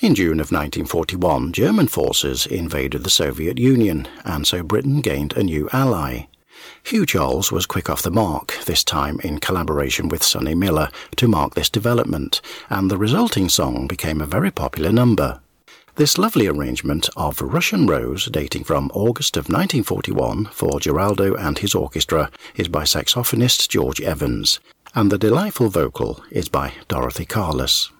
In June of 1941, German forces invaded the Soviet Union, and so Britain gained a new ally. Hugh Charles was quick off the mark, this time in collaboration with Sonny Miller, to mark this development, and the resulting song became a very popular number. This lovely arrangement of Russian Rose, dating from August of 1941 for Geraldo and his orchestra, is by saxophonist George Evans, and the delightful vocal is by Dorothy Carless.